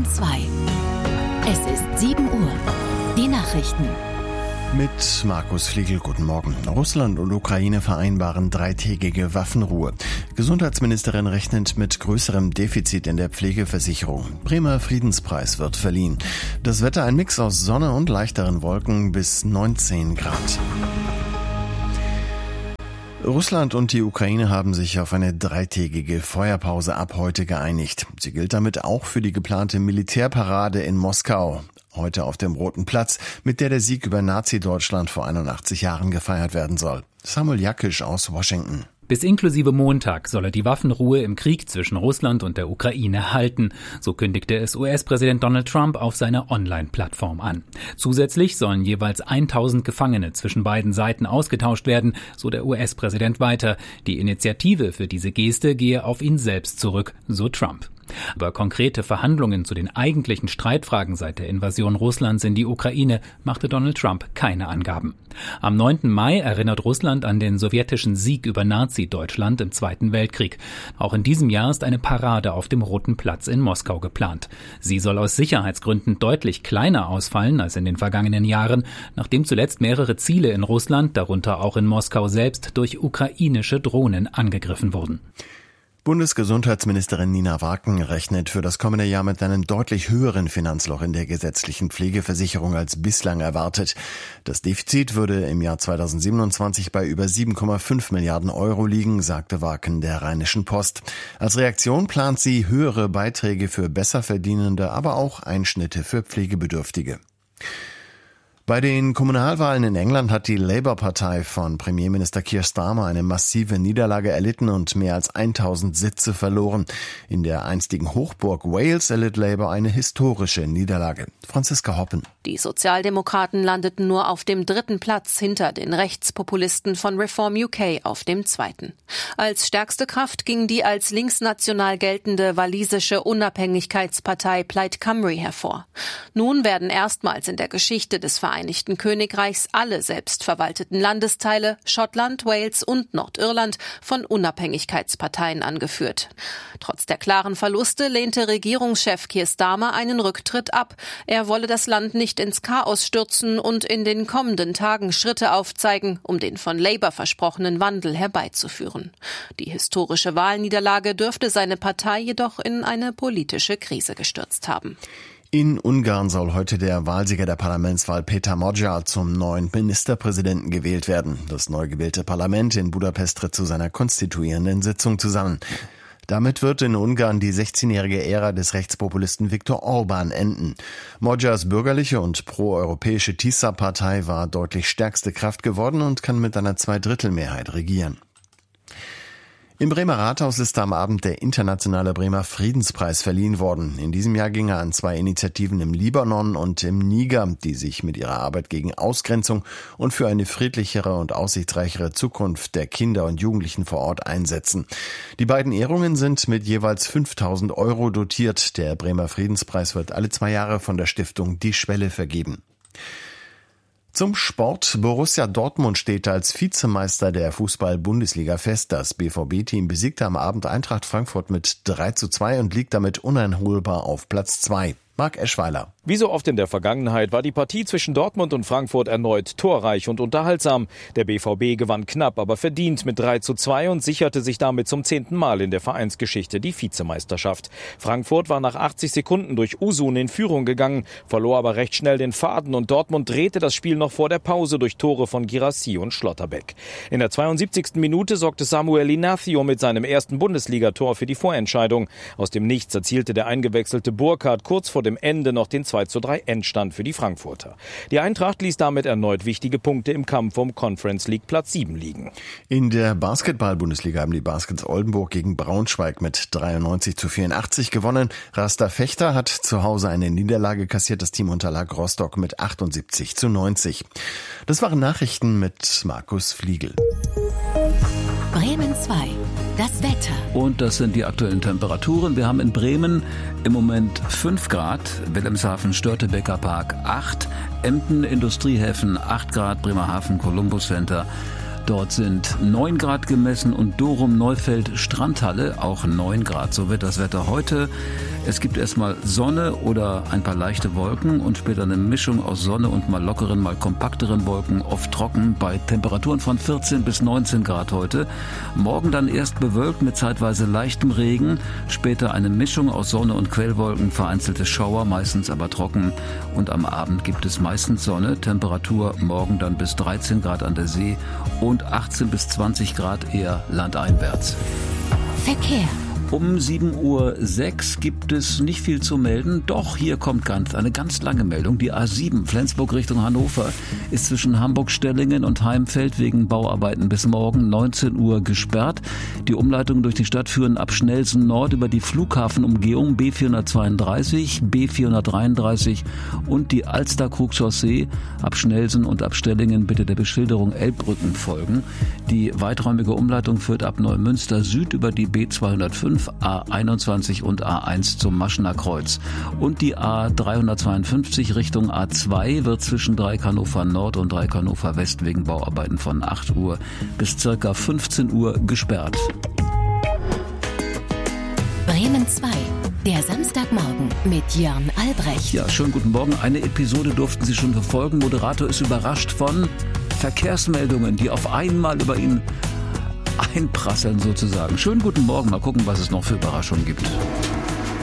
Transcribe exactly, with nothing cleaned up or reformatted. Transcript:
zwei. Es ist sieben Uhr. Die Nachrichten. Mit Markus Fliegel, guten Morgen. Russland und Ukraine vereinbaren dreitägige Waffenruhe. Gesundheitsministerin rechnet mit größerem Defizit in der Pflegeversicherung. Bremer Friedenspreis wird verliehen. Das Wetter ein Mix aus Sonne und leichteren Wolken bis neunzehn Grad. Russland und die Ukraine haben sich auf eine dreitägige Feuerpause ab heute geeinigt. Sie gilt damit auch für die geplante Militärparade in Moskau. Heute auf dem Roten Platz, mit der der Sieg über Nazi-Deutschland vor einundachtzig Jahren gefeiert werden soll. Samuel Jakisch aus Washington. Bis inklusive Montag solle die Waffenruhe im Krieg zwischen Russland und der Ukraine halten. So kündigte es U S-Präsident Donald Trump auf seiner Online-Plattform an. Zusätzlich sollen jeweils tausend Gefangene zwischen beiden Seiten ausgetauscht werden, so der U S-Präsident weiter. Die Initiative für diese Geste gehe auf ihn selbst zurück, so Trump. Aber konkrete Verhandlungen zu den eigentlichen Streitfragen seit der Invasion Russlands in die Ukraine machte Donald Trump keine Angaben. Am neunten Mai erinnert Russland an den sowjetischen Sieg über Nazi-Deutschland im Zweiten Weltkrieg. Auch in diesem Jahr ist eine Parade auf dem Roten Platz in Moskau geplant. Sie soll aus Sicherheitsgründen deutlich kleiner ausfallen als in den vergangenen Jahren, nachdem zuletzt mehrere Ziele in Russland, darunter auch in Moskau selbst, durch ukrainische Drohnen angegriffen wurden. Bundesgesundheitsministerin Nina Waken rechnet für das kommende Jahr mit einem deutlich höheren Finanzloch in der gesetzlichen Pflegeversicherung als bislang erwartet. Das Defizit würde im Jahr zweitausendsiebenundzwanzig bei über sieben Komma fünf Milliarden Euro liegen, sagte Waken der Rheinischen Post. Als Reaktion plant sie höhere Beiträge für Besserverdienende, aber auch Einschnitte für Pflegebedürftige. Bei den Kommunalwahlen in England hat die Labour-Partei von Premierminister Keir Starmer eine massive Niederlage erlitten und mehr als tausend Sitze verloren. In der einstigen Hochburg Wales erlitt Labour eine historische Niederlage. Franziska Hoppen. Die Sozialdemokraten landeten nur auf dem dritten Platz hinter den Rechtspopulisten von Reform U K auf dem zweiten. Als stärkste Kraft ging die als linksnational geltende walisische Unabhängigkeitspartei Plaid Cymru hervor. Nun werden erstmals in der Geschichte des Vereinigten Königreichs alle selbstverwalteten Landesteile, Schottland, Wales und Nordirland, von Unabhängigkeitsparteien angeführt. Trotz der klaren Verluste lehnte Regierungschef Keir Starmer einen Rücktritt ab. Er wolle das Land nicht ins Chaos stürzen und in den kommenden Tagen Schritte aufzeigen, um den von Labour versprochenen Wandel herbeizuführen. Die historische Wahlniederlage dürfte seine Partei jedoch in eine politische Krise gestürzt haben. In Ungarn soll heute der Wahlsieger der Parlamentswahl Péter Magyar zum neuen Ministerpräsidenten gewählt werden. Das neu gewählte Parlament in Budapest tritt zu seiner konstituierenden Sitzung zusammen. Damit wird in Ungarn die sechzehnjährige Ära des Rechtspopulisten Viktor Orbán enden. Magyars bürgerliche und proeuropäische Tisza-Partei war deutlich stärkste Kraft geworden und kann mit einer Zweidrittelmehrheit regieren. Im Bremer Rathaus ist am Abend der internationale Bremer Friedenspreis verliehen worden. In diesem Jahr ging er an zwei Initiativen im Libanon und im Niger, die sich mit ihrer Arbeit gegen Ausgrenzung und für eine friedlichere und aussichtsreichere Zukunft der Kinder und Jugendlichen vor Ort einsetzen. Die beiden Ehrungen sind mit jeweils fünftausend Euro dotiert. Der Bremer Friedenspreis wird alle zwei Jahre von der Stiftung Die Schwelle vergeben. Zum Sport. Borussia Dortmund steht als Vizemeister der Fußball-Bundesliga fest. Das B V B-Team besiegte am Abend Eintracht Frankfurt mit drei zu zwei und liegt damit uneinholbar auf Platz zwei. Marc Eschweiler. Wie so oft in der Vergangenheit war die Partie zwischen Dortmund und Frankfurt erneut torreich und unterhaltsam. Der B V B gewann knapp, aber verdient mit drei zu zwei und sicherte sich damit zum zehnten Mal in der Vereinsgeschichte die Vizemeisterschaft. Frankfurt war nach achtzig Sekunden durch Usun in Führung gegangen, verlor aber recht schnell den Faden und Dortmund drehte das Spiel noch vor der Pause durch Tore von Guirassy und Schlotterbeck. In der zweiundsiebzigsten Minute sorgte Samuel Inacio mit seinem ersten Bundesligator für die Vorentscheidung. Aus dem Nichts erzielte der eingewechselte Burkhardt kurz vor dem Ende noch den zwei zu drei Endstand für die Frankfurter. Die Eintracht ließ damit erneut wichtige Punkte im Kampf um Conference League Platz sieben liegen. In der Basketball-Bundesliga haben die Baskets Oldenburg gegen Braunschweig mit dreiundneunzig zu vierundachtzig gewonnen. Rasta Fechter hat zu Hause eine Niederlage kassiert. Das Team unterlag Rostock mit achtundsiebzig zu neunzig. Das waren Nachrichten mit Markus Fliegel. Bremen zwei. Das Wetter. Und das sind die aktuellen Temperaturen. Wir haben in Bremen im Moment fünf Grad, Wilhelmshaven, Störtebeker Park acht, Emden, Industriehäfen acht Grad, Bremerhaven, Columbus Center Dort sind neun Grad gemessen und Dorum Neufeld Strandhalle auch neun Grad. So wird das Wetter heute. Es gibt erstmal Sonne oder ein paar leichte Wolken und später eine Mischung aus Sonne und mal lockeren, mal kompakteren Wolken, oft trocken bei Temperaturen von vierzehn bis neunzehn Grad heute. Morgen dann erst bewölkt mit zeitweise leichtem Regen, später eine Mischung aus Sonne und Quellwolken, vereinzelte Schauer, meistens aber trocken. Und am Abend gibt es meistens Sonne, Temperatur morgen dann bis dreizehn Grad an der See und achtzehn bis zwanzig Grad eher landeinwärts. Verkehr. Um sieben Uhr sechs gibt es nicht viel zu melden, doch hier kommt ganz, eine ganz lange Meldung. Die A sieben Flensburg Richtung Hannover ist zwischen Hamburg-Stellingen und Heimfeld wegen Bauarbeiten bis morgen neunzehn Uhr gesperrt. Die Umleitungen durch die Stadt führen ab Schnelsen Nord über die Flughafenumgehung B vierhundertzweiunddreißig, B vierhundertdreiunddreißig und die Alster-Krug-Chaussee. Ab Schnelsen und ab Stellingen bitte der Beschilderung Elbbrücken folgen. Die weiträumige Umleitung führt ab Neumünster Süd über die B zweihundertfünf, A einundzwanzig und A eins zum Maschener Kreuz. Und die A dreihundertzweiundfünfzig Richtung A zwei wird zwischen Dreieck Hannover Nord und Dreieck Hannover West wegen Bauarbeiten von acht Uhr bis circa fünfzehn Uhr gesperrt. Bremen zwei. Der Samstagmorgen mit Jörn Albrecht. Ja, schönen guten Morgen. Eine Episode durften Sie schon verfolgen. Moderator ist überrascht von Verkehrsmeldungen, die auf einmal über ihn einprasseln sozusagen. Schönen guten Morgen. Mal gucken, was es noch für Überraschungen gibt.